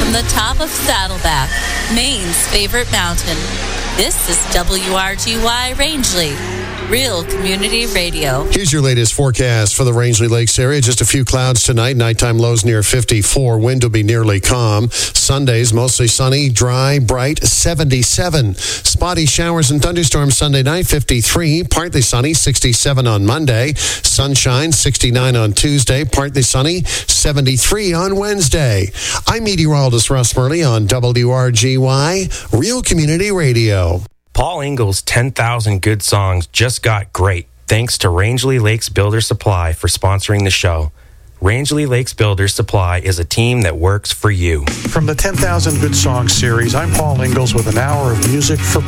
from the top of Saddleback, Maine's favorite mountain. This is WRGY Rangeley, Real Community Radio. Here's your latest forecast for the Rangeley Lakes area. Just a few clouds tonight. Nighttime lows near 54. Wind will be nearly calm. Sundays mostly sunny, dry, bright, 77. Spotty showers and thunderstorms Sunday night, 53. Partly sunny, 67 on Monday. Sunshine, 69 on Tuesday. Partly sunny, 73 on Wednesday. I'm meteorologist Russ Murley on WRGY, Real Community Radio. Paul Ingalls' 10,000 Good Songs just got great. Thanks to Rangeley Lakes Builder Supply for sponsoring the show. Rangeley Lakes Builder Supply is a team that works for you. From the 10,000 Good Songs series, I'm Paul Ingalls with an hour of music for